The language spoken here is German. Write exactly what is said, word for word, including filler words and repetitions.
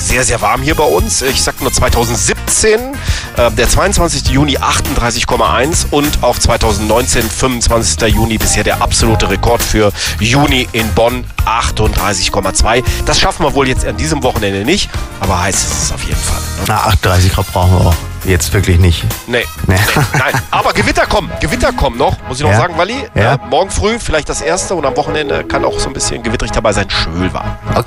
sehr, sehr warm hier bei uns. Ich sag nur zweitausendsiebzehn, äh, der zweiundzwanzigster Juni achtunddreißig Komma eins und auch zweitausendneunzehn, fünfundzwanzigster Juni bisher der absolute Rekord für Juni in Bonn, achtunddreißig Komma zwei. Das schaffen wir wohl jetzt an diesem Wochenende nicht, aber heiß ist es auf jeden Fall. Ne? Na, achtunddreißig Grad brauchen wir auch. Jetzt wirklich nicht. Nee, nee. nee, nein. Aber Gewitter kommen, Gewitter kommen noch, muss ich noch ja. sagen, Walli. Ja. Äh, morgen früh vielleicht das erste und am Wochenende kann auch so ein bisschen gewitterig dabei sein. Schön warm. Okay.